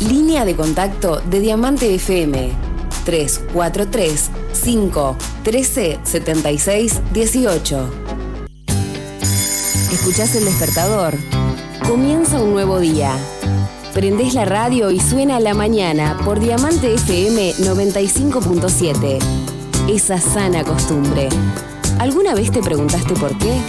Línea de contacto de Diamante FM 343-513-7618. ¿Escuchás el despertador? Comienza un nuevo día. Prendés la radio y suena a la mañana por Diamante FM 95.7. Esa sana costumbre. ¿Alguna vez te preguntaste por qué?